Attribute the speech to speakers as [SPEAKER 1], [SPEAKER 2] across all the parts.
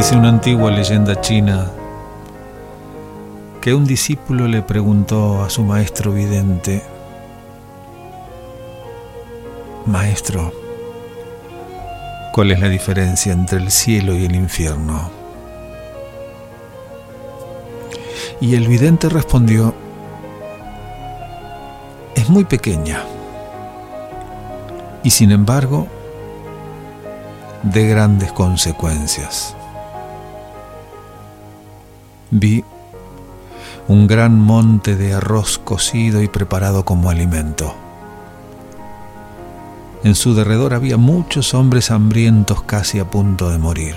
[SPEAKER 1] Dice una antigua leyenda china que un discípulo le preguntó a su maestro vidente: Maestro, ¿cuál es la diferencia entre el cielo y el infierno? Y el vidente respondió: es muy pequeña y sin embargo de grandes consecuencias. Vi un gran monte de arroz cocido y preparado como alimento. En su derredor había muchos hombres hambrientos casi a punto de morir.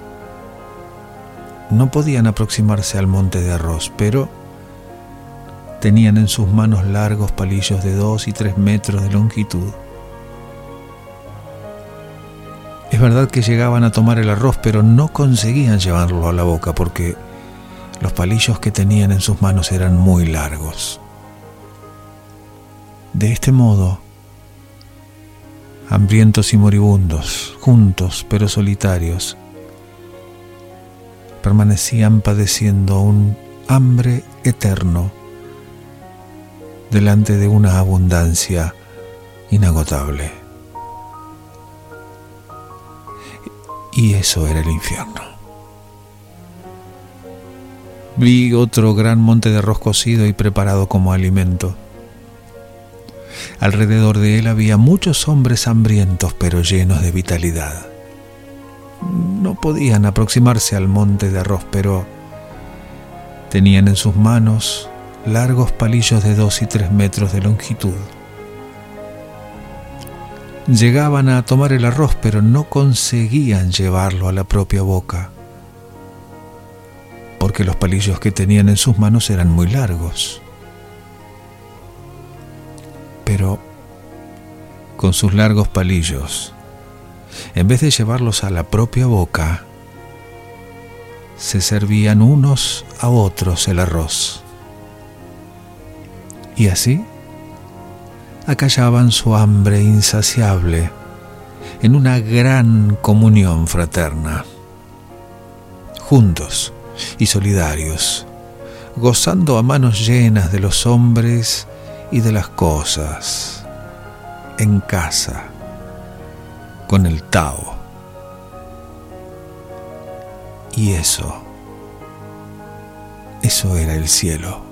[SPEAKER 1] No podían aproximarse al monte de arroz, pero tenían en sus manos largos palillos de 2 y 3 metros de longitud. Es verdad que llegaban a tomar el arroz, pero no conseguían llevarlo a la boca porque los palillos que tenían en sus manos eran muy largos. De este modo, hambrientos y moribundos, juntos pero solitarios, permanecían padeciendo un hambre eterno delante de una abundancia inagotable. Y eso era el infierno. Vi otro gran monte de arroz cocido y preparado como alimento. Alrededor de él había muchos hombres hambrientos pero llenos de vitalidad. No podían aproximarse al monte de arroz, pero tenían en sus manos largos palillos de 2 y 3 metros de longitud. Llegaban a tomar el arroz, pero no conseguían llevarlo a la propia boca, porque los palillos que tenían en sus manos eran muy largos. Pero con sus largos palillos, en vez de llevarlos a la propia boca, se servían unos a otros el arroz. Y así acallaban su hambre insaciable en una gran comunión fraterna, juntos y solidarios, gozando a manos llenas de los hombres y de las cosas, en casa, con el Tao. Y eso era el cielo.